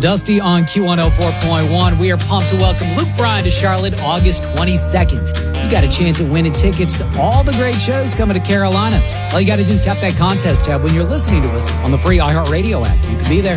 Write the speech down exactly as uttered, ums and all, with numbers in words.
Dusty on Q one oh four point one. We are pumped to welcome Luke Bryan to Charlotte August twenty-second. You got a chance at winning tickets to all the great shows coming to Carolina. All you got to do, tap that contest tab when you're listening to us on the free iHeartRadio app. You can be there.